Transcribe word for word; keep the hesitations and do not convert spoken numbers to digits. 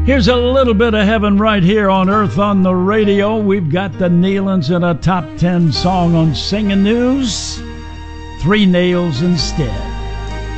Here's a little bit of heaven right here on Earth on the Radio. We've got the Nealons in a top ten song on Singing News. Three Nails Instead.